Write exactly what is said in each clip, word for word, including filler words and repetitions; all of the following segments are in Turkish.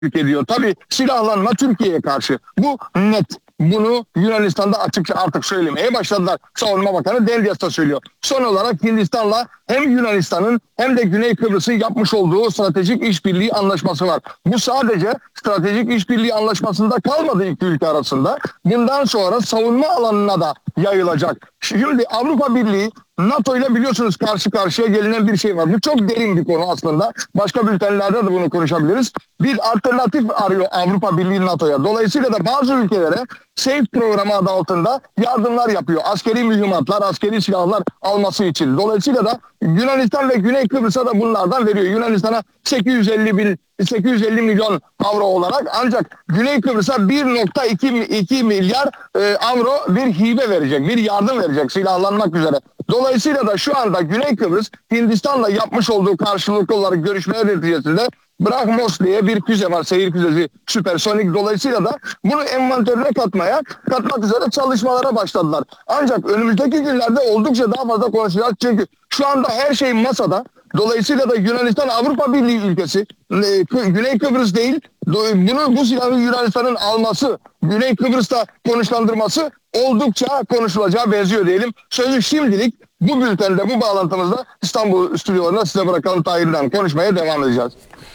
ediyor. Tabii silahlanma Türkiye'ye karşı. Bu net. Bunu Yunanistan'da açıkça artık söylemeye başladılar. Savunma Bakanı Deryas da söylüyor. Son olarak Hindistan'la hem Yunanistan'ın hem de Güney Kıbrıs'ın yapmış olduğu stratejik işbirliği anlaşması var. Bu sadece stratejik işbirliği anlaşmasında kalmadı iki ülke arasında. Bundan sonra savunma alanına da yayılacak. Şimdi Avrupa Birliği NATO ile biliyorsunuz karşı karşıya gelinen bir şey var. Bu çok derin bir konu aslında. Başka bültenlerde de bunu konuşabiliriz. Bir alternatif arıyor Avrupa Birliği NATO'ya. Dolayısıyla da bazı ülkelere SAFE programı adı altında yardımlar yapıyor. Askeri mühimmatlar, askeri silahlar alması için. Dolayısıyla da Yunanistan ve Güney Kıbrıs'a da bunlardan veriyor. Yunanistan'a sekiz yüz elli bin, sekiz yüz elli milyon avro olarak, ancak Güney Kıbrıs'a bir nokta iki milyar e, avro bir hibe verecek, bir yardım verecek silahlanmak üzere. Dolayısıyla da şu anda Güney Kıbrıs Hindistan'la yapmış olduğu karşılıklı olarak görüşmeler neticesinde Brahmos diye bir füze var, seyir füzesi, süpersonik. Dolayısıyla da bunu envanterine katmaya, katmak üzere çalışmalara başladılar. Ancak önümüzdeki günlerde oldukça daha fazla konuşacağız. Çünkü şu anda her şey masada. Dolayısıyla da Yunanistan Avrupa Birliği ülkesi, Güney Kıbrıs değil. Bunu, bu silahı Yunanistan'ın alması, Güney Kıbrıs'ta konuşlandırması oldukça konuşulacağı benziyor diyelim. Sözü şimdilik bu bültende, bu bağlantımızda İstanbul stüdyolarına size bırakalım. Tahir'den konuşmaya devam edeceğiz.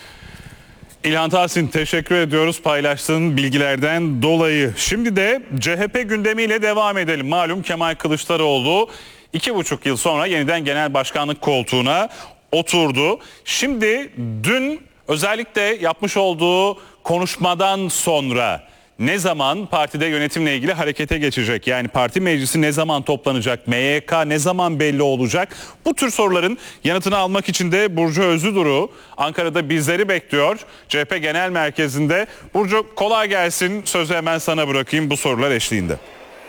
İlhan Tahsin, teşekkür ediyoruz paylaştığın bilgilerden dolayı. Şimdi de C H P gündemiyle devam edelim. Malum Kemal Kılıçdaroğlu iki buçuk yıl sonra yeniden genel başkanlık koltuğuna oturdu. Şimdi dün özellikle yapmış olduğu konuşmadan sonra ne zaman partide yönetimle ilgili harekete geçecek? Yani parti meclisi ne zaman toplanacak? M Y K ne zaman belli olacak? Bu tür soruların yanıtını almak için de Burcu Özüduru Ankara'da bizleri bekliyor. C H P Genel Merkezi'nde. Burcu, kolay gelsin. Sözü hemen sana bırakayım bu sorular eşliğinde.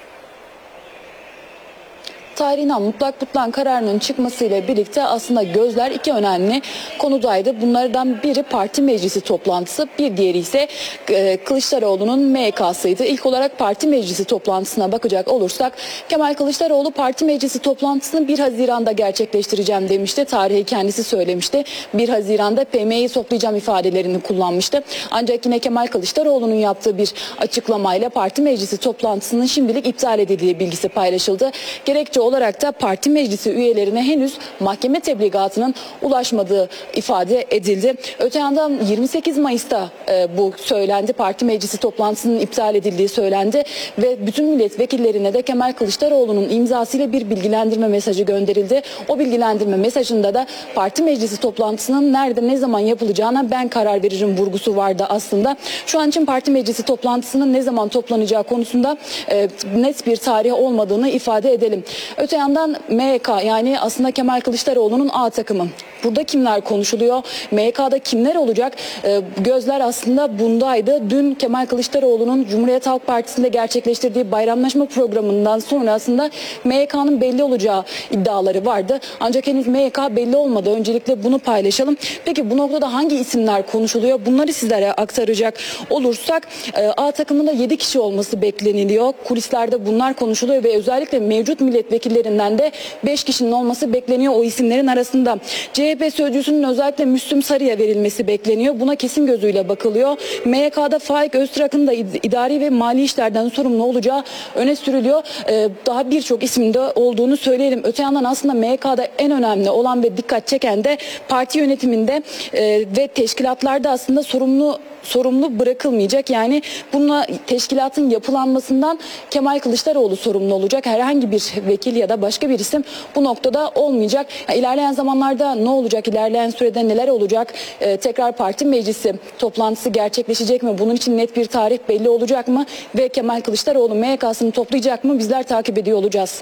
Tarihinden mutlak tutulan kararının çıkmasıyla birlikte aslında gözler iki önemli konudaydı. Bunlardan biri parti meclisi toplantısı, bir diğeri ise e, Kılıçdaroğlu'nun M Y K'sıydı. İlk olarak parti meclisi toplantısına bakacak olursak, Kemal Kılıçdaroğlu parti meclisi toplantısını bir Haziran'da gerçekleştireceğim demişti. Tarihi kendisi söylemişti. bir Haziran'da P M'yi toplayacağım ifadelerini kullanmıştı. Ancak yine Kemal Kılıçdaroğlu'nun yaptığı bir açıklamayla parti meclisi toplantısının şimdilik iptal edildiği bilgisi paylaşıldı. Gerekçe olarak da parti meclisi üyelerine henüz mahkeme tebligatının ulaşmadığı ifade edildi. Öte yandan yirmi sekiz Mayıs'ta e, bu söylendi. Parti meclisi toplantısının iptal edildiği söylendi ve bütün milletvekillerine de Kemal Kılıçdaroğlu'nun imzasıyla bir bilgilendirme mesajı gönderildi. O bilgilendirme mesajında da parti meclisi toplantısının nerede, ne zaman yapılacağına ben karar veririm vurgusu vardı aslında. Şu an için parti meclisi toplantısının ne zaman toplanacağı konusunda e, net bir tarih olmadığını ifade edelim. Öte yandan M Y K, yani aslında Kemal Kılıçdaroğlu'nun A takımı. Burada kimler konuşuluyor? M Y K'da kimler olacak? Ee, gözler aslında bundaydı. Dün Kemal Kılıçdaroğlu'nun Cumhuriyet Halk Partisi'nde gerçekleştirdiği bayramlaşma programından sonrasında M Y K'nın belli olacağı iddiaları vardı. Ancak henüz M Y K belli olmadı. Öncelikle bunu paylaşalım. Peki bu noktada hangi isimler konuşuluyor? Bunları sizlere aktaracak olursak, A takımında yedi kişi olması bekleniliyor. Kulislerde bunlar konuşuluyor ve özellikle mevcut milletvekillerinden de beş kişinin olması bekleniyor o isimlerin arasında. C H P sözcüsünün özellikle Müslüm Sarı'ya verilmesi bekleniyor. Buna kesin gözüyle bakılıyor. M Y K'da Faik Öztrak'ın da idari ve mali işlerden sorumlu olacağı öne sürülüyor. Ee, daha birçok isimde olduğunu söyleyelim. Öte yandan aslında M Y K'da en önemli olan ve dikkat çeken de parti yönetiminde e, ve teşkilatlarda aslında sorumlu sorumlu bırakılmayacak. Yani bununla teşkilatın yapılanmasından Kemal Kılıçdaroğlu sorumlu olacak. Herhangi bir vekil ya da başka bir isim bu noktada olmayacak. Yani ilerleyen zamanlarda ne olacak? İlerleyen sürede neler olacak? Ee, tekrar parti meclisi toplantısı gerçekleşecek mi? Bunun için net bir tarih belli olacak mı? Ve Kemal Kılıçdaroğlu M Y K'sını toplayacak mı? Bizler takip ediyor olacağız.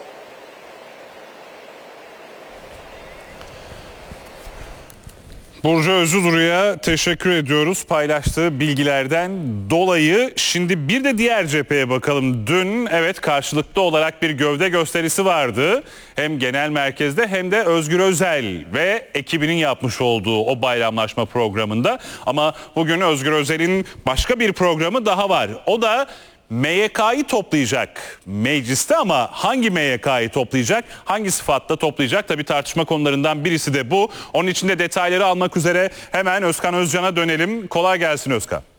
Burcu Özüduru'ya teşekkür ediyoruz paylaştığı bilgilerden dolayı. Şimdi bir de diğer cepheye bakalım. Dün evet karşılıklı olarak bir gövde gösterisi vardı. Hem genel merkezde hem de Özgür Özel ve ekibinin yapmış olduğu o bayramlaşma programında. Ama bugün Özgür Özel'in başka bir programı daha var. O da M Y K'yı toplayacak mecliste, ama hangi M Y K'yı toplayacak, hangi sıfatla toplayacak? Tabii tartışma konularından birisi de bu. Onun için de detayları almak üzere hemen Özkan Özcan'a dönelim. Kolay gelsin Özkan.